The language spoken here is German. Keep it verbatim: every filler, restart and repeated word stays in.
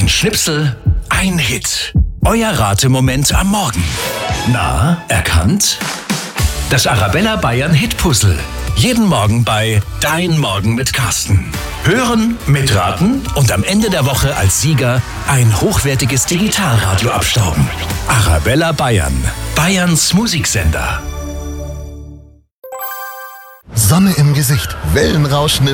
Ein Schnipsel, ein Hit. Euer Ratemoment am Morgen. Na, erkannt? Das Arabella Bayern Hitpuzzle. Jeden Morgen bei Dein Morgen mit Carsten. Hören, mitraten und am Ende der Woche als Sieger ein hochwertiges Digitalradio abstauben. Arabella Bayern. Bayerns Musiksender. Sonne im Gesicht, Wellenrauschen im